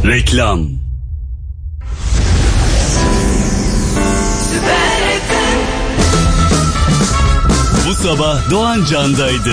Reklam. Bu sabah Doğan Can'daydı.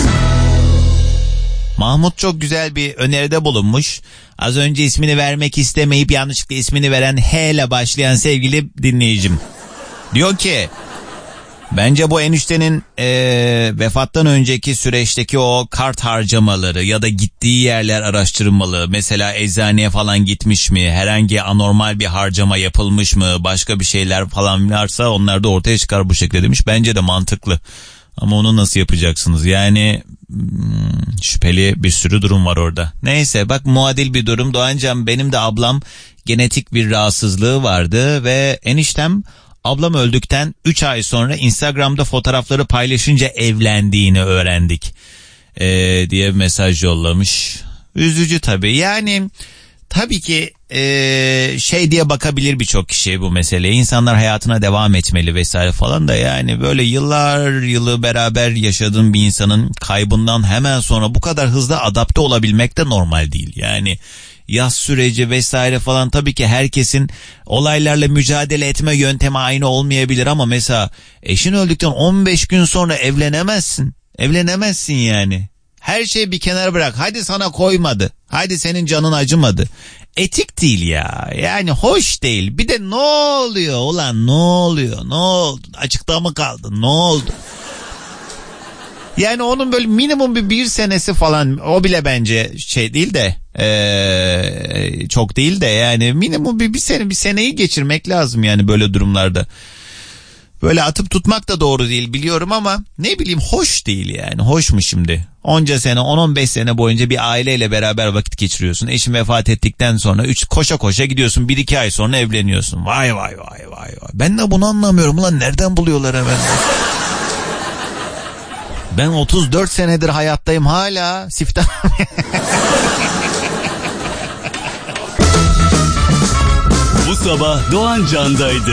Mahmut çok güzel bir öneride bulunmuş. Az önce ismini vermek istemeyip yanlışlıkla ismini veren H ile başlayan sevgili dinleyicim. Diyor ki, bence bu eniştenin vefattan önceki süreçteki o kart harcamaları ya da gittiği yerler araştırılmalı. Mesela eczaneye falan gitmiş mi? Herhangi anormal bir harcama yapılmış mı? Başka bir şeyler falan varsa onlar da ortaya çıkar bu şekilde demiş. Bence de mantıklı. Ama onu nasıl yapacaksınız? Yani şüpheli bir sürü durum var orada. Neyse bak, muadil bir durum. Doğancan, benim de ablam genetik bir rahatsızlığı vardı ve eniştem ablam öldükten 3 ay sonra Instagram'da fotoğrafları paylaşınca evlendiğini öğrendik diye mesaj yollamış. Üzücü tabii. Yani tabii ki şey diye bakabilir birçok kişi bu meseleye. İnsanlar hayatına devam etmeli vesaire falan da, yani böyle yıllar yılı beraber yaşadığın bir insanın kaybından hemen sonra bu kadar hızlı adapte olabilmek de normal değil. Yani yaz süreci vesaire falan, tabii ki herkesin olaylarla mücadele etme yöntemi aynı olmayabilir ama mesela eşin öldükten 15 gün sonra evlenemezsin. Evlenemezsin yani. Her şeyi bir kenara bırak. Hadi sana koymadı. Hadi senin canın acımadı. Etik değil ya. Yani hoş değil. Bir de ne oluyor ulan, ne oluyor? Ne oldu? Açıkta mı kaldın? Ne oldu? Yani onun böyle minimum bir senesi falan, o bile bence şey değil de çok değil de, yani minimum bir seneyi geçirmek lazım yani böyle durumlarda. Böyle atıp tutmak da doğru değil biliyorum ama ne bileyim, hoş değil yani. Hoş mu şimdi? Onca sene, 10-15 sene boyunca bir aileyle beraber vakit geçiriyorsun. Eşin vefat ettikten sonra koşa koşa gidiyorsun. 1-2 ay sonra evleniyorsun. Vay vay vay vay vay. Ben de bunu anlamıyorum. Ulan nereden buluyorlar hemen? Ben 34 senedir hayattayım, hala siftah. Bu sabah Doğan Can'daydı.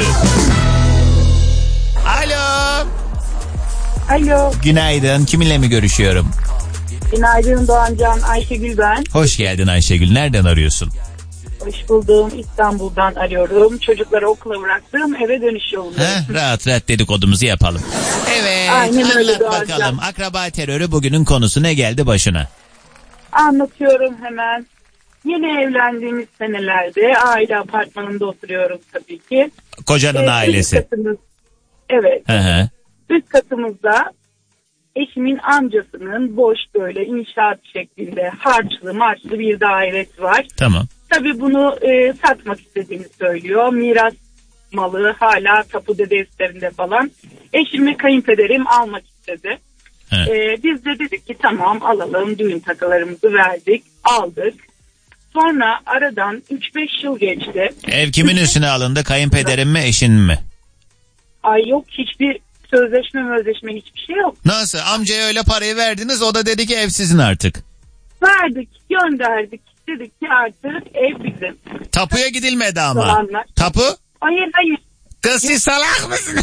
Alo. Alo. Günaydın. Kiminle mi görüşüyorum? Günaydın Doğancan, Ayşegül ben. Hoş geldin Ayşegül. Nereden arıyorsun? Hoş buldum. İstanbul'dan arıyorum. Çocukları okula bıraktım. Eve dönüş yolundayım. Rahat rahat dedikodumuzu yapalım. Evet. Aynen öyle anlat Doğancan. bakalım. Akraba terörü bugünün konusu, ne geldi başına? Anlatıyorum hemen. Yeni evlendiğimiz senelerde aile apartmanında oturuyoruz tabii ki. Kocanın ailesi. Üst katımız, evet. Hı. Üst katımızda eşimin amcasının boş böyle inşaat şeklinde harçlı marçlı bir dairesi var. Tamam. Tabii bunu satmak istediğini söylüyor. Miras malı hala tapu defterinde falan. Eşim ve kayınpederim almak istedi. Biz de dedik ki tamam alalım, düğün takılarımızı verdik, aldık. Sonra aradan 3-5 yıl geçti. Ev kimin üstüne alındı? Kayınpederin mi, eşin mi? Ay yok, hiçbir sözleşme hiçbir şey yok. Nasıl? Amcaya öyle parayı verdiniz, o da dedi ki ev sizin artık. Verdik, gönderdik. Dedik ki artık ev bizim. Tapuya gidilmedi ama. Zamanlar. Tapu? Hayır. Kız siz salak mısın?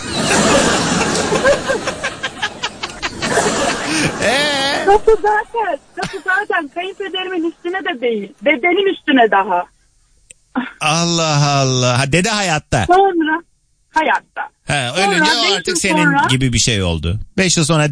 Tapu zaten kayınpederimin üstüne de değil. Dedenin üstüne daha. Allah Allah. Ha, dede hayatta. Sonra hayatta. Ölünce Sonra o artık senin gibi bir şey oldu. 5 yıl sonra